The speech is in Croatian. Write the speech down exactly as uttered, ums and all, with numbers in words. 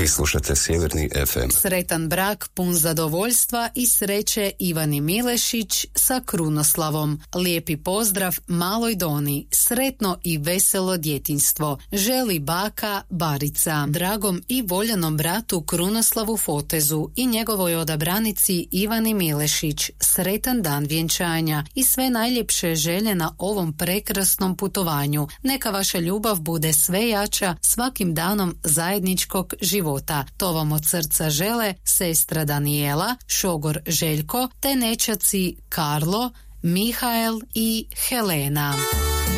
Vi slušate Sjeverni ef em. Sretan brak pun zadovoljstva i sreće Ivani Milešić sa Krunoslavom. Lijepi pozdrav maloj Doni. Sretno i veselo djetinjstvo. Želi baka Barica. Dragom i voljenom bratu Krunoslavu Fotezu i njegovoj odabranici Ivani Milešić. Sretan dan vjenčanja i sve najljepše želje na ovom prekrasnom putovanju. Neka vaša ljubav bude sve jača svakim danom zajedničkog života. To vam od srca žele sestra Danijela, šogor Željko te nećaci Karlo, Mihael i Helena.